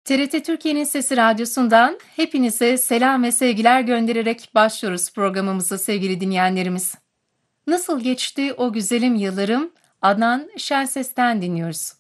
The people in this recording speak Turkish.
TRT Türkiye'nin Sesi Radyosu'ndan hepinize selam ve sevgiler göndererek başlıyoruz programımıza sevgili dinleyenlerimiz. Nasıl geçti o güzelim yıllarım? Adnan Şenses'ten dinliyoruz.